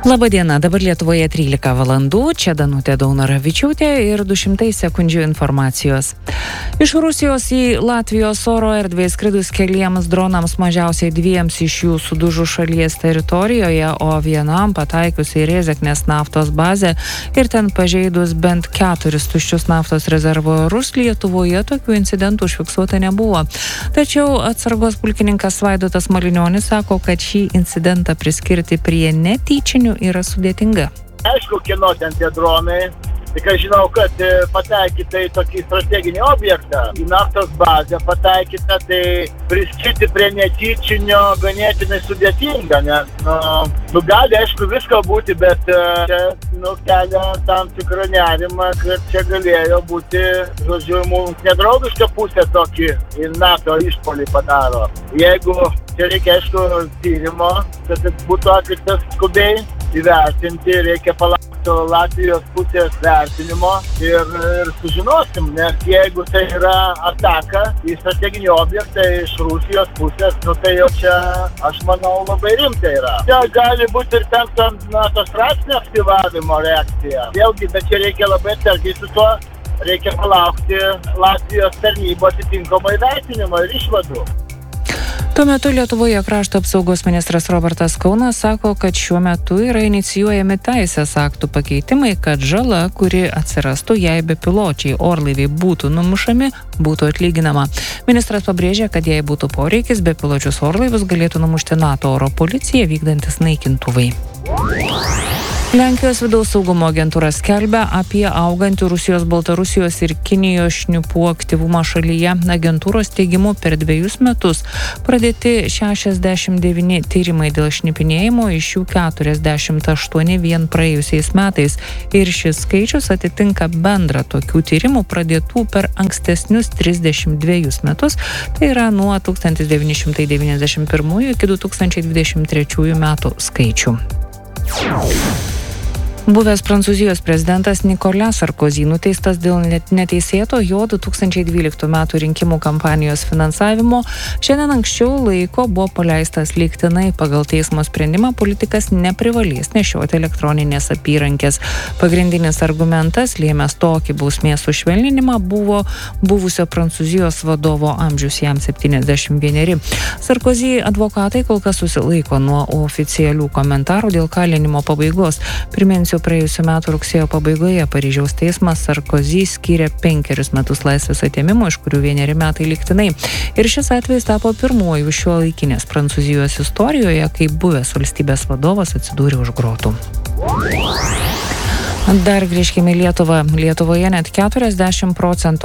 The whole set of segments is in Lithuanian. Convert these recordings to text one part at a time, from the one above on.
Labadiena, dabar Lietuvoje 13 valandų, čia Danutė Daunoravičiūtė ir 200 sekundžių informacijos. Iš Rusijos į Latvijos oro erdvę skridus keliems dronams mažiausiai 2 iš jų sudužo šalies teritorijoje, o vienam pataikius į Rėzeknės naftos bazę ir ten pažeidus bent 4 tuščius naftos rezervuarus, Lietuvoje tokių incidentų užfiksuota nebuvo. Tačiau atsargos pulkininkas Vaidotas Malinionis sako, kad šį incidentą priskirti prie netyčinių yra sudėtinga. Aišku, kieno ten tie dronai. Tik aš žinau, kad pataikyta į tokį strateginį objektą, į naftos bazę pataikyta, tai priskirti prie netyčinio ganėtinai sudėtinga, nes gali aišku visko būti, bet čia kelia tam tikrą nerimą, kad čia galėjo būti, žodžiu, mums nedraugiška pusė tokį į NATO išpuolį padaro. Jeigu čia reikia aišku tyrimo, kad būtų atliktas skubiai, įvertinti, reikia palaukti Latvijos pusės vertinimo ir sužinosim, nes jeigu tai yra ataka į strateginį objektą iš Rusijos pusės, tai jau čia, aš manau, labai rimtai yra. Čia gali būti ir ten NATO straipsnio aktyvavimo reakcija. Vėlgi, bet čia reikia labai atsargiai su tuo, reikia palaukti Latvijos tarnybų atitinkamo įvertinimo ir išvadų. Tuo metu Lietuvoje krašto apsaugos ministras Robertas Kaunas sako, kad šiuo metu yra inicijuojami teisės aktų pakeitimai, kad žala, kuri atsirastų, jei bepiločiai orlaiviai būtų numušami, būtų atlyginama. Ministras pabrėžė, kad jei būtų poreikis, bepiločius orlaivius galėtų numušti NATO oro policija vykdantis naikintuvai. Lenkijos vidaus saugumo agentūra skelbia apie augantį Rusijos, Baltarusijos ir Kinijos šnipų aktyvumą šalyje. Agentūros teigimu per 2 metus pradėti 69 tyrimai dėl šnipinėjimo, iš jų 48 vien praėjusiais metais. Ir šis skaičius atitinka bendrą tokių tyrimų pradėtų per ankstesnius 32 metus, tai yra nuo 1991 iki 2023 metų skaičių. Buvęs Prancūzijos prezidentas Nicolas Sarkozy nuteistas dėl neteisėto jo 2012 metų rinkimų kampanijos finansavimo. Šiandien anksčiau laiko buvo paleistas lygtinai. Pagal teismo sprendimą politikas neprivalės nešioti elektroninės apyrankės. Pagrindinis argumentas, lėmęs tokį bausmės sušvelninimą, buvo buvusio Prancūzijos vadovo amžius, jam 71. Sarkozy advokatai kol kas susilaiko nuo oficialių komentarų dėl kalinimo pabaigos. Priminsiu, praėjusiu metu rugsėjo pabaigoje Paryžiaus teismas Sarkozy skyrė 5 metus laisvės atėmimo, iš kurių 1 metai lygtinai. Ir šis atvejis tapo pirmuoju šiuolaikinės Prancūzijos istorijoje, kai buvęs valstybės vadovas atsidūrė už grotų. Dar grįžkime į Lietuvą. Lietuvoje net 40%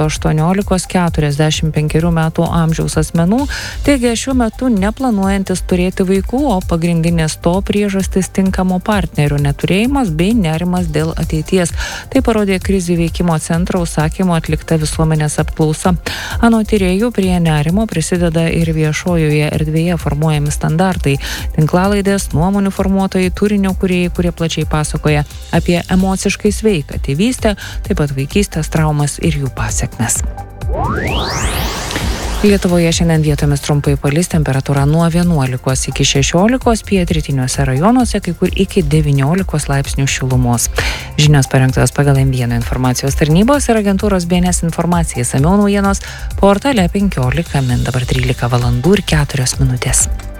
18–45 metų amžiaus asmenų teigia šiuo metu neplanuojantis turėti vaikų, o pagrindinės to priežastis tinkamo partnerio neturėjimas bei nerimas dėl ateities. Tai parodė krizių veikimo centro užsakymu atlikta visuomenės apklausa. Anot tyrėjų, prie nerimo prisideda ir viešojoje erdvėje formuojami standartai. Tinklalaidės, nuomonių formuotojai, turinio kūrėjai, kurie plačiai pasakoja apie emociškai sveiką tėvystę, taip pat vaikystės traumas ir jų pasekmes. Lietuvoje šiandien vietomis trumpai palis, temperatūra nuo 11 iki 16, pietrytiniuose rajonuose, kai kur iki 19 laipsnių šilumos. Žinios parengtos pagal M1 informacijos tarnybos ir agentūros BNS informacija. Išsamiau naujienos portale 15 min. Dabar 13 valandų ir 4 minutės.